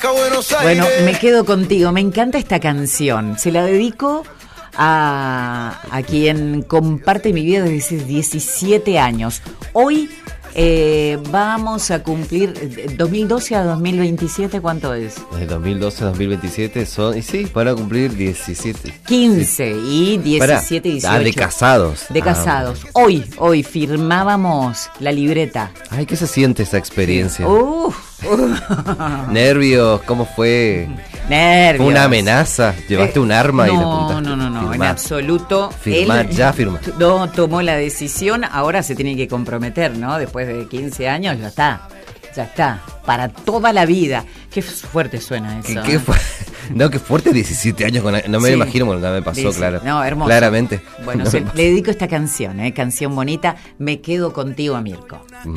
Caracas, Buenos Aires. Bueno, me quedo contigo. Me encanta esta canción. Se la dedico a quien comparte mi vida desde hace 17 años. Hoy vamos a cumplir 2012 a 2027, ¿cuánto es? De 2012 a 2027 son, y sí, van a cumplir 17. 15 y 17, 18. De casados. De casados. Hoy firmábamos la libreta. Ay, ¿qué se siente esa experiencia? Uf. Nervios, ¿cómo fue? Nervios. ¿Fue una amenaza? ¿Llevaste un arma y la apuntaste? No, Firmá. en absoluto. Firmá, Él ya firmá. No tomó la decisión, ahora se tiene que comprometer, ¿no? Después de 15 años, ya está, para toda la vida. Qué fuerte suena eso. ¿Qué fue? No, qué fuerte 17 años, no me lo imagino porque no me pasó, claro. No, hermoso. Claramente. Bueno, le dedico esta canción, canción bonita, Me quedo contigo, Mirko.